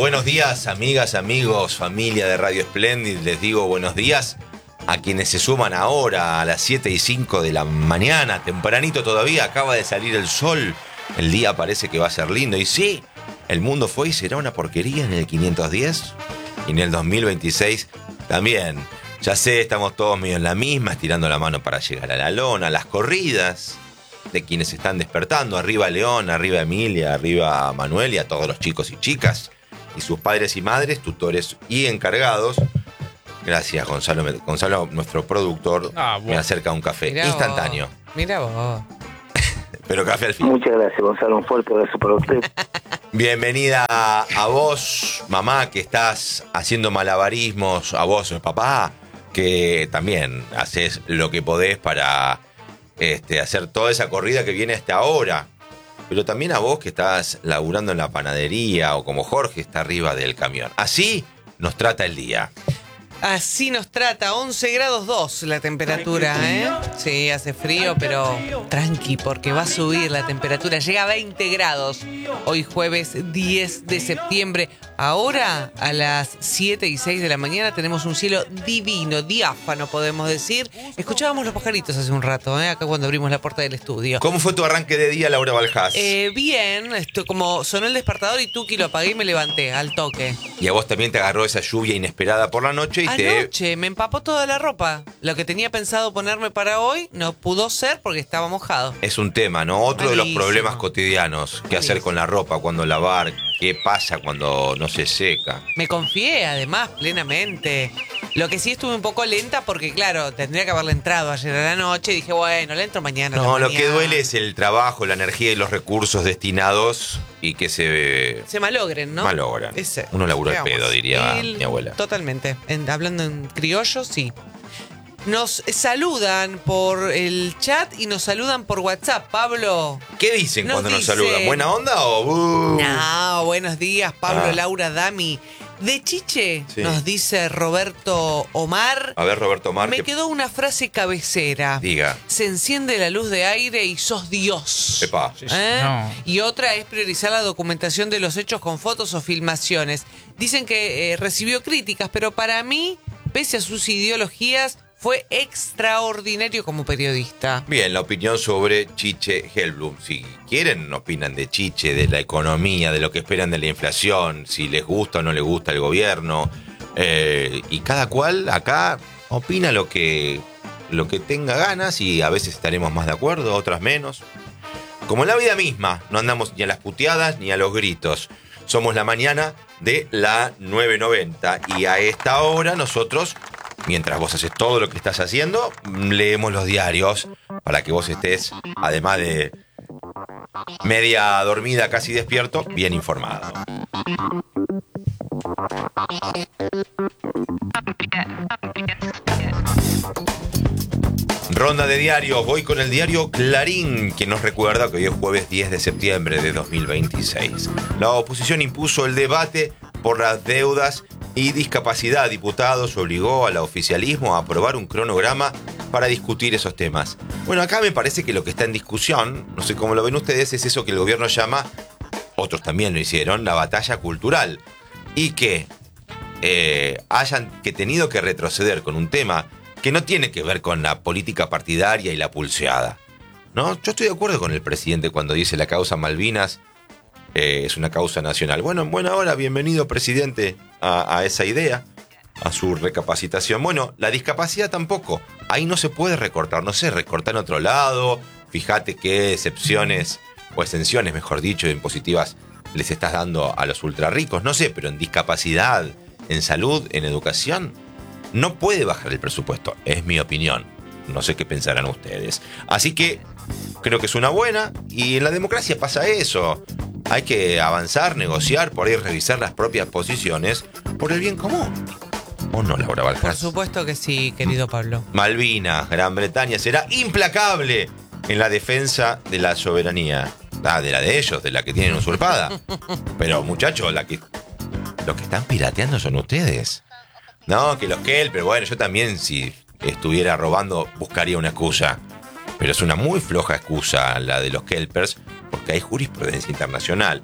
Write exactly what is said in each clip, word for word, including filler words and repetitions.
Buenos días, amigas, amigos, familia de Radio Splendid. Les digo buenos días a quienes se suman ahora a las siete y cinco de la mañana. Tempranito todavía, acaba de salir el sol. El día parece que va a ser lindo. Y sí, el mundo fue y será una porquería en el quinientos diez. Y en el dos mil veintiséis también. Ya sé, estamos todos medio en la misma, estirando la mano para llegar a la lona. Las corridas de quienes están despertando. Arriba León, arriba Emilia, arriba Manuel y a todos los chicos y chicas. Y sus padres y madres, tutores y encargados. Gracias, Gonzalo. Gonzalo, nuestro productor, ah, bueno. me acerca un café Mirá instantáneo. Vos. Mira vos. Pero café al fin. Muchas gracias, Gonzalo. Un fuerte abrazo para usted. Bienvenida a vos, mamá, que estás haciendo malabarismos. A vos, papá, que también haces lo que podés para este, hacer toda esa corrida que viene hasta ahora. Pero también a vos que estás laburando en la panadería o como Jorge está arriba del camión. Así nos trata el día. Así nos trata, once grados dos la temperatura, ¿eh? Sí, hace frío, pero tranqui, porque va a subir la temperatura. Llega a veinte grados. Hoy jueves diez de septiembre. Ahora, a las siete y seis de la mañana, tenemos un cielo divino, diáfano, podemos decir. Escuchábamos los pajaritos hace un rato, ¿eh? Acá cuando abrimos la puerta del estudio. ¿Cómo fue tu arranque de día, Laura Baljás? Eh, bien, esto, como sonó el despertador y tuki, lo apagué y me levanté al toque. Y a vos también te agarró esa lluvia inesperada por la noche. Y Anoche te... me empapó toda la ropa. Lo que tenía pensado ponerme para hoy no pudo ser porque estaba mojado. Es un tema, ¿no? Otro Malísimo. de los problemas cotidianos. ¿Qué hacer con la ropa? ¿Cuándo lavar? ¿Qué pasa cuando no se seca? Me confié, además, plenamente. Lo que sí estuve un poco lenta porque, claro, tendría que haberle entrado ayer a la noche. Y dije, bueno, le entro mañana. No, lo mañana. que duele es el trabajo, la energía y los recursos destinados y que se... Se malogren, ¿no? Malogran. Ese. Uno labura el pedo, diría el... mi abuela. Totalmente. En, hablando en criollo, sí. Nos saludan por el chat y nos saludan por WhatsApp, Pablo. ¿Qué dicen nos cuando dicen, nos saludan? ¿Buena onda o...? Uh? No, buenos días, Pablo, Ah. Laura, Dami. De Chiche, Sí. nos dice Roberto Omar. A ver, Roberto Omar. Me que... quedó una frase cabecera. Diga. Se enciende la luz de aire y sos Dios. Epa. ¿Eh? No. Y otra es priorizar la documentación de los hechos con fotos o filmaciones. Dicen que eh, recibió críticas, pero para mí, pese a sus ideologías, fue extraordinario como periodista. Bien, la opinión sobre Chiche Hellblum. Si quieren, opinan de Chiche, de la economía, de lo que esperan de la inflación, si les gusta o no les gusta el gobierno. Eh, y cada cual acá opina lo que, lo que tenga ganas y a veces estaremos más de acuerdo, otras menos. Como en la vida misma, no andamos ni a las puteadas ni a los gritos. Somos la mañana de la nueve noventa y a esta hora nosotros... Mientras vos haces todo lo que estás haciendo, leemos los diarios para que vos estés, además de media dormida, casi despierto, bien informado. Ronda de diarios, voy con el diario Clarín, que nos recuerda que hoy es jueves diez de septiembre de dos mil veintiséis. La oposición impuso el debate por las deudas y discapacidad. Diputados obligó al oficialismo a aprobar un cronograma para discutir esos temas. Bueno, acá me parece que lo que está en discusión, no sé cómo lo ven ustedes, es eso que el gobierno llama, otros también lo hicieron, la batalla cultural. Y que eh, hayan que tenido que retroceder con un tema que no tiene que ver con la política partidaria y la pulseada, ¿no? Yo estoy de acuerdo con el presidente cuando dice la causa Malvinas eh, es una causa nacional. Bueno, en buena hora, bienvenido, presidente, a, a esa idea, a su recapacitación. Bueno, la discapacidad tampoco. Ahí no se puede recortar, no sé, recortar en otro lado. Fíjate qué excepciones, o exenciones, mejor dicho, impositivas les estás dando a los ultra ricos. No sé, pero en discapacidad, en salud, en educación, no puede bajar el presupuesto. Es mi opinión. No sé qué pensarán ustedes. Así que creo que es una buena. Y en la democracia pasa eso. Hay que avanzar, negociar, por ahí revisar las propias posiciones por el bien común. ¿O no, Laura Baljás? Por supuesto que sí, querido Pablo. Malvinas, Gran Bretaña será implacable en la defensa de la soberanía. Ah, de la de ellos, de la que tienen usurpada. Pero, muchachos, la que, los que están pirateando son ustedes. No, que los Kelp, pero bueno, yo también si estuviera robando buscaría una excusa. Pero es una muy floja excusa la de los Kelpers, porque hay jurisprudencia internacional.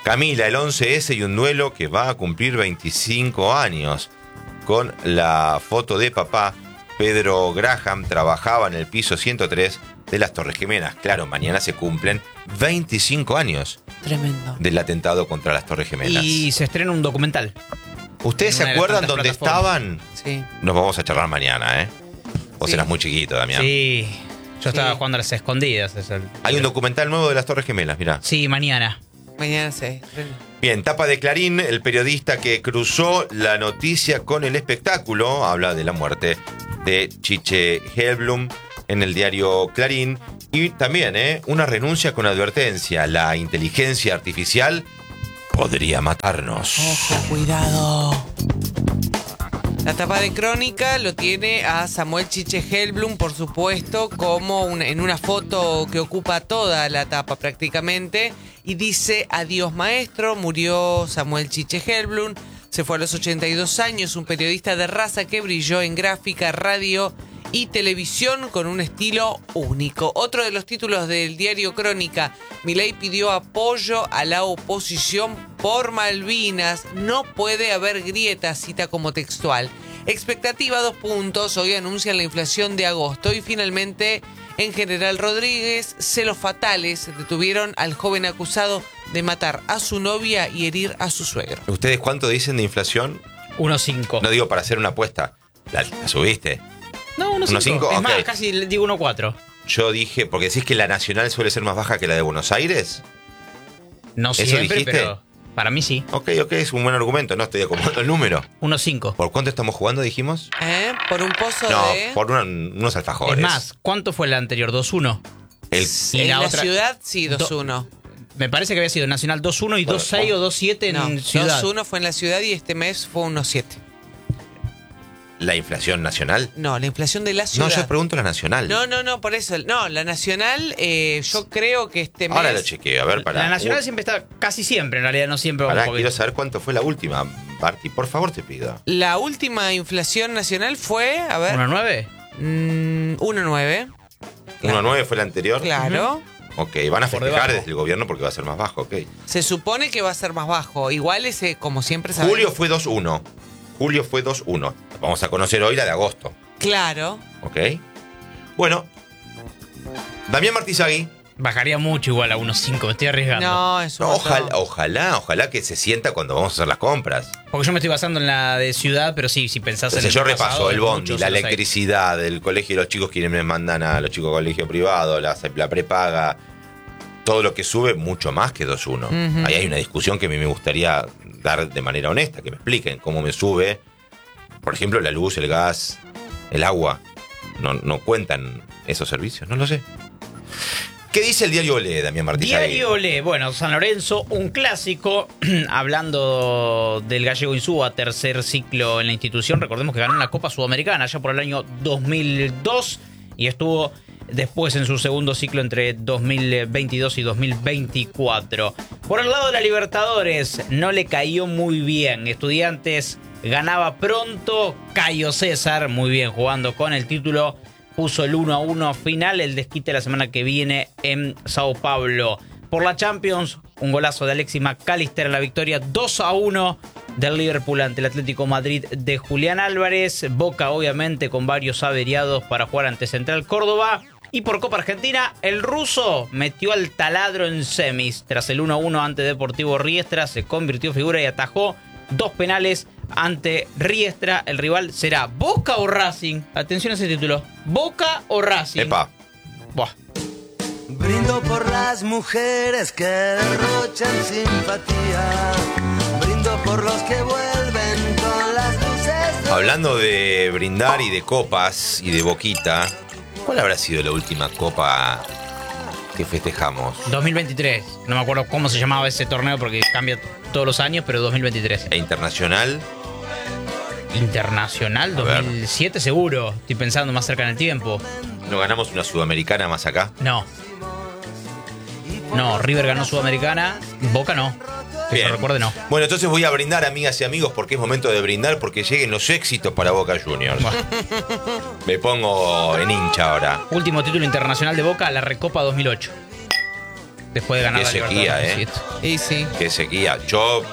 Camila, el once ese y un duelo que va a cumplir veinticinco años. Con la foto de papá, Pedro Graham trabajaba en el piso ciento tres de las Torres Gemelas. Claro, mañana se cumplen veinticinco años. Tremendo. Del atentado contra las Torres Gemelas. Y se estrena un documental. ¿Ustedes se acuerdan dónde estaban? Sí. Nos vamos a charlar mañana, ¿eh? Vos Sí. eras muy chiquito, Damián. Sí. Yo estaba Sí. jugando a las escondidas. Es el- Hay un documental nuevo de las Torres Gemelas, mirá. Sí, mañana. Mañana se estrena. Bien, tapa de Clarín, el periodista que cruzó la noticia con el espectáculo, habla de la muerte de Chiche Helblum en el diario Clarín. Y también, ¿eh? Una renuncia con advertencia. La inteligencia artificial podría matarnos. Ojo, cuidado. La tapa de Crónica lo tiene a Samuel Chiche Helblum, por supuesto, como un- en una foto que ocupa toda la tapa prácticamente. Y dice: adiós maestro, murió Samuel Chiche Helblum. Se fue a los ochenta y dos años, un periodista de raza que brilló en gráfica, radio y televisión con un estilo único. Otro de los títulos del diario Crónica: Milei pidió apoyo a la oposición por Malvinas. No puede haber grietas, cita como textual. Expectativa, dos puntos. Hoy anuncian la inflación de agosto. Y finalmente, en General Rodríguez, celos fatales detuvieron al joven acusado de matar a su novia y herir a su suegro. ¿Ustedes cuánto dicen de inflación? uno cinco. No digo para hacer una apuesta. ¿La, la subiste? No, uno uno cinco. cinco, Es ok. más, casi le digo uno cuatro. Yo dije, porque decís que la nacional suele ser más baja que la de Buenos Aires. No ¿Eso siempre, dijiste? pero para mí sí. Ok, ok, es un buen argumento. No estoy acomodando el número. uno cinco. ¿Por cuánto estamos jugando, dijimos? ¿Eh? Por un pozo No, de... por una- unos alfajores. Es más, ¿cuánto fue la anterior? dos uno. El- y en la la, otra- ciudad, sí, dos uno. Me parece que había sido Nacional dos uno y Bueno, dos seis o dos siete en No, Ciudad. dos uno fue en la ciudad y este mes fue uno siete. ¿La inflación nacional? No, la inflación de la ciudad. No, yo pregunto la nacional. No, no, no, por eso. No, la nacional, eh, yo creo que este mes... Ahora lo chequeo, a ver, para. La Nacional siempre está, casi siempre, en realidad, no siempre. Pará, un poquito. quiero saber cuánto fue la última, Barty. Por favor, te pido. La última inflación nacional fue, a ver... ¿uno nueve? mm, uno nueve. uno coma nueve fue la anterior. Claro. Ok, van a Por festejar debajo. desde el gobierno porque va a ser más bajo, ok. Se supone que va a ser más bajo. Igual ese, como siempre sabemos. Julio fue dos uno. Julio fue dos uno. Vamos a conocer hoy la de agosto, Claro. ok. Bueno, Damián Martizagui. Bajaría mucho igual a uno cinco, me estoy arriesgando. No, es un No, montón. ojalá, ojalá, ojalá que se sienta cuando vamos a hacer las compras. Porque yo me estoy basando en la de Ciudad, pero sí, si pensás Entonces en yo el repaso pasado, el es bondi, mucho, la se los hay. electricidad, el colegio de los chicos quienes me mandan a los chicos de colegio privado, la, la prepaga, todo lo que sube, mucho más que dos uno. Ujú. Ahí hay una discusión que a mí me gustaría dar de manera honesta, que me expliquen cómo me sube, por ejemplo, la luz, el gas, el agua. No, no cuentan esos servicios, no lo sé. ¿Qué dice el diario Olé, Damián Martizagui? Diario Olé, bueno, San Lorenzo, un clásico, hablando del Gallego Insúa, tercer ciclo en la institución, recordemos que ganó la Copa Sudamericana ya por el año dos mil dos y estuvo después en su segundo ciclo entre dos mil veintidós y dos mil veinticuatro. Por el lado de la Libertadores, no le cayó muy bien. Estudiantes ganaba pronto, Cayo César, muy bien jugando con el título, puso el uno a uno final, el desquite la semana que viene en Sao Paulo. Por la Champions, un golazo de Alexis McAllister en la victoria dos a uno del Liverpool ante el Atlético Madrid de Julián Álvarez. Boca, obviamente, con varios averiados para jugar ante Central Córdoba. Y por Copa Argentina, el ruso metió al taladro en semis. Tras el uno a uno ante Deportivo Riestra, se convirtió figura y atajó dos penales ante Riestra. El rival será Boca o Racing. Atención a ese título. Boca o Racing. Epa, Buah. Brindo por las mujeres que derrochan simpatía. Brindo por los que vuelven con las luces. de- hablando de brindar y de copas y de boquita, ¿cuál habrá sido la última copa que festejamos? dos mil veintitrés. No me acuerdo cómo se llamaba ese torneo porque cambia todos los años, pero dos mil veintitrés. ¿E internacional? Internacional, A ver. dos mil siete seguro. Estoy pensando más cerca en el tiempo. ¿No ganamos una sudamericana más acá? No. No, River ganó Sudamericana, Boca no. Que yo recuerde no. Bueno, entonces voy a brindar, amigas y amigos, porque es momento de brindar, porque lleguen los éxitos para Boca Juniors. Bueno. Me pongo en hincha ahora. Último título internacional de Boca, la Recopa dos mil ocho. después de ganar Qué la sequía, Libertadores. ¿eh? Y sí. Qué sequía. Yo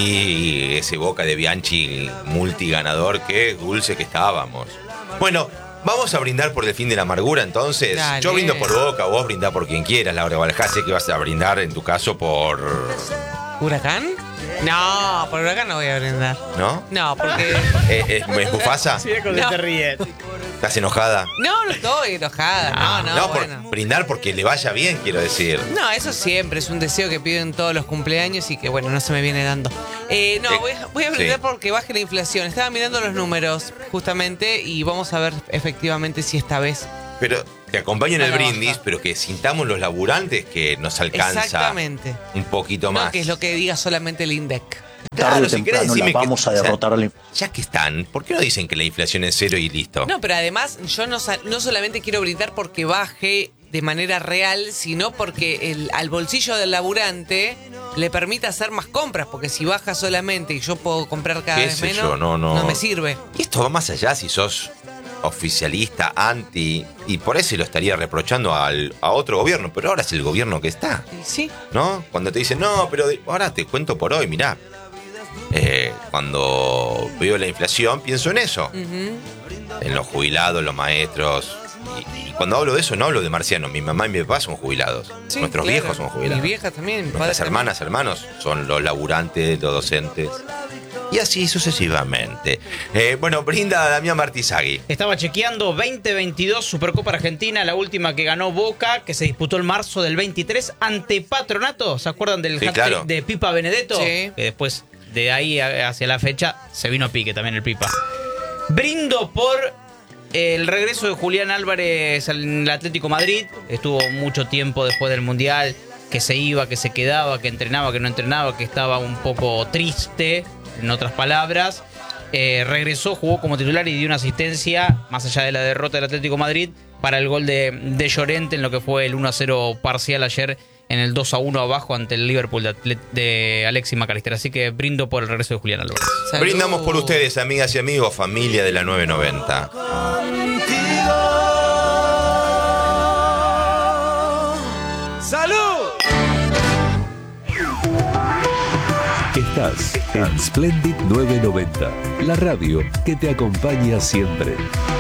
vi ese Boca de Bianchi multiganador, qué dulce que estábamos. Bueno, vamos a brindar por el fin de la amargura, entonces. Dale. Yo brindo por Boca, vos brindá por quien quieras, Laura Baljá. Sé que vas a brindar, en tu caso, por... ¿Huracán? No, por Huracán no voy a brindar. ¿No? No, porque... ¿Es, es, es Mufasa? Sí, es cuando No. te ríes. ¿Estás enojada? No, no estoy enojada. No, no, No, por bueno. brindar porque le vaya bien, quiero decir. No, eso siempre es un deseo que piden todos los cumpleaños y que, bueno, no se me viene dando. Eh, no, Eh, voy a, voy a brindar sí. porque baje la inflación. Estaba mirando los números, justamente, y vamos a ver efectivamente si esta vez... Pero te acompaño en el A la brindis, baja. pero que sintamos los laburantes que nos alcanza Exactamente. un poquito más. No, que es lo que diga solamente el INDEC. Claro, Tarde o si querés temprano decirme la que- vamos a o sea, derrotar a la Ya que están, ¿por qué no dicen que la inflación es cero y listo? No, pero además yo no, sa- no solamente quiero brindar porque baje de manera real, sino porque el, al bolsillo del laburante le permita hacer más compras, porque si baja solamente y yo puedo comprar cada ¿Qué vez sé menos, yo? No, no. me sirve. Y esto va más allá si sos oficialista, anti, y por eso lo estaría reprochando al, a otro gobierno, pero ahora es el gobierno que está, Y sí, ¿no? Cuando te dicen, no, pero de- ahora te cuento por hoy, mirá. Eh, cuando veo la inflación pienso en eso, ujú. en los jubilados, los maestros. Y, y cuando hablo de eso no hablo de marcianos, mi mamá y mi papá son jubilados, Sí, nuestros claro. viejos son jubilados. Mi vieja también. mi padre Nuestras también. hermanas, hermanos, son los laburantes, los docentes. Y así sucesivamente. Eh, bueno, brinda Damián Martizagui. Estaba chequeando veinte veintidós Supercopa Argentina, la última que ganó Boca, que se disputó en marzo del veintitrés ante Patronato. ¿Se acuerdan del Sí, hat-trick claro. de Pipa Benedetto? Sí. Que después de ahí a- hacia la fecha se vino a pique también el Pipa. Brindo por el regreso de Julián Álvarez al Atlético Madrid. Estuvo mucho tiempo después del Mundial, que se iba, que se quedaba, que entrenaba, que no entrenaba, que estaba un poco triste, en otras palabras. Eh, regresó, jugó como titular y dio una asistencia, más allá de la derrota del Atlético Madrid, para el gol de, de Llorente en lo que fue el uno a cero parcial ayer en el dos a uno abajo ante el Liverpool de, Atlet- de Alexis McAllister. Así que brindo por el regreso de Julián Álvarez. Salud. Brindamos por ustedes, amigas y amigos, familia de la nueve noventa. ¡Salud! Estás en Splendid nueve noventa, la radio que te acompaña siempre.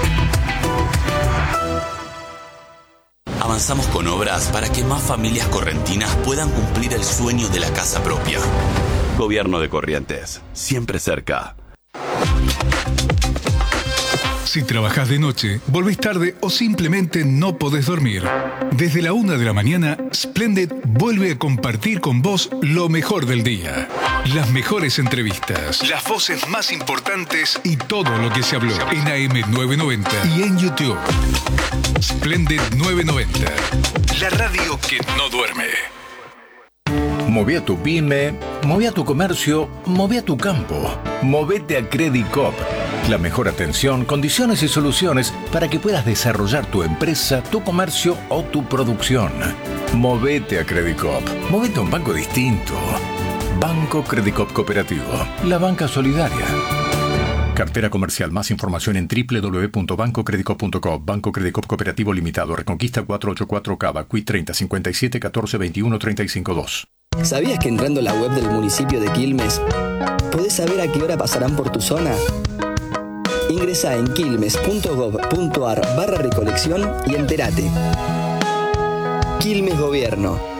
Avanzamos con obras para que más familias correntinas puedan cumplir el sueño de la casa propia. Gobierno de Corrientes, siempre cerca. Si trabajás de noche, volvés tarde o simplemente no podés dormir. Desde la una de la mañana, Splendid vuelve a compartir con vos lo mejor del día. Las mejores entrevistas, las voces más importantes y todo lo que se habló en A M novecientos noventa y en YouTube. Splendid novecientos noventa, la radio que no duerme. Moví a tu pyme, moví a tu comercio, moví a tu campo. Movete a Credit Coop. La mejor atención, condiciones y soluciones para que puedas desarrollar tu empresa, tu comercio o tu producción. Movete a Credit Coop. Movete a un banco distinto. Banco Credit Coop Cooperativo. La banca solidaria. Cartera comercial. Más información en doble u doble u doble u punto banco credit coop punto com. Banco Credit Coop Cooperativo Limitado. Reconquista cuatrocientos ochenta y cuatro Cava. Q I treinta cincuenta y siete catorce veintiuno treinta y cinco dos. ¿Sabías que entrando a la web del municipio de Quilmes podés saber a qué hora pasarán por tu zona? Ingresá en quilmes punto gob punto ar barra recolección y entérate. Quilmes Gobierno.